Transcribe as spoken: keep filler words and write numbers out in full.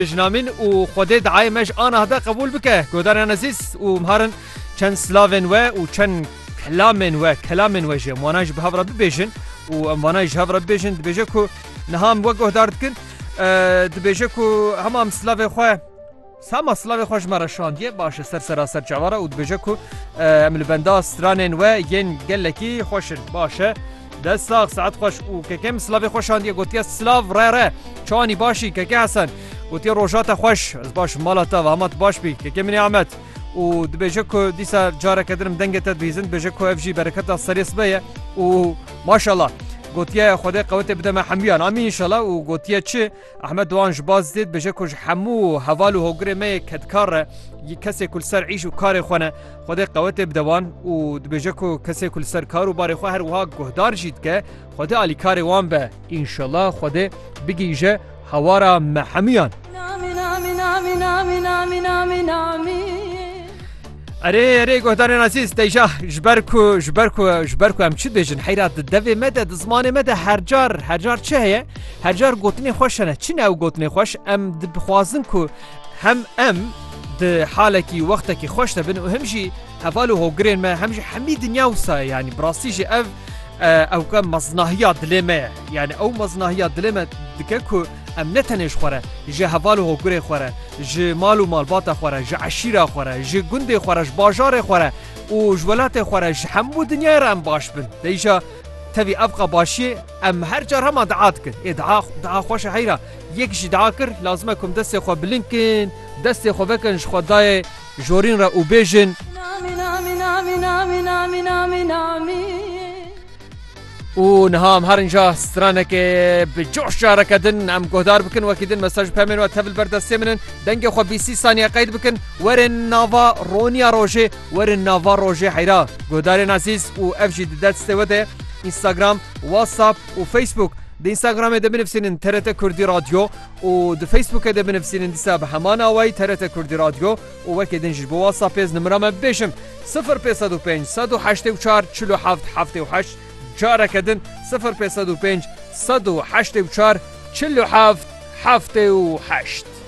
بجنامین و خودی دعای مش آن هدا قبول بکه گوداران عزیز و مهارن چند سلاون و و چند کلامن و کلامن و جه مواناج به هفرا ببیجن و مواناج هفرا ببیجن دبیجه که نهام و گهدارد کن دبیجه که همام سلاو خواه ساما سلاو خوش مرا شاندیه باشه سر سراسر جواره و دبیجه که امل بندا سترانن و ین گلکی خوشن باشه دست ساق ساعت خوش و که کم سلاو خوشاندیه گوتیه سلاو ره ره چانی باشی که که حسن گوتیه روژات خوش از باش مالاتا و همات باش بی که که منی عمد و دبیجه که دیسا جاره کدرم دنگت بیزن دبیجه که افجی برکت سریس بیه و ماشاءالله گوتیه خدا قوت بدم حمیان آمین انشالله و گوتیه چه احمد دوانج باز دید بجه کش حمو حوال و هگره می کدکاره یک کسی کل سر عیش و کار خونه خدا قوت بدوان و بجه که کسی کل سر کار و بار خواه هر وها گهدار جید که خدا علی کار وان به انشالله خدا بگیجه حوارا محمیان آمین آمین آمین آمین آمین آمین آمین اره اره گهداران عزیز دیجا جبرکو جبرکو جبرکو هم چی دیجن حیرات دوی مده دزمان مده هر جار هر جار چه هیه هر جار گوتنی خوشنه چی نو گوتنی خوش ام بخوازن کو هم ام ده حالکی وقتکی خوش تبن و همجی حوالو هوگرین ما همجی حمی دنیا وسا يعني براسيجي اف او كم مصناهيات دلمه يعني او مصناهيات دلمه دككو ام نتنش خوره جه حوالو هوگری خوره جه مالو مالبات خوره جه عشیره خوره جه گنده خوره جه باجار خوره و جولات خوره جه همو دنیا را ام باش بن دیجا تبي ابقى باشي ام هر جار هم دعات كر ادعاء دعاء خوش حيره يك شي دعاء كر لازمكم دست خو بلينكن دست خو بكن خداي جورين را وبيجن آمین آمین آمین آمین آمین آمین آمین و نهام هر اینجا سترانه که به جوش جاره کدن ام گهدار بکن و کدن مساج پیمن و تفل بردسته منن دنگ خو بیسی ثانیه قید بکن ورن ناوا رونیا روژه ورن ناوا روژه حیرا گهدار عزیز و افجی دست وده اینستاگرام واتساپ و فیسبوک د اینستاگرام ده بنفسین ترت کردی رادیو و د فیسبوک ده بنفسین دیسا به همان آوای ترت کردی رادیو و وکیدن جب واتساپ از نمرام بشم صفر پنج پنج صد و هشتاد و چهار چهل و هفت هفتاد و هشت جاره کدن صفر پنج پنج صد و هشتاد و چهار چهل و هفت هفتاد و هشت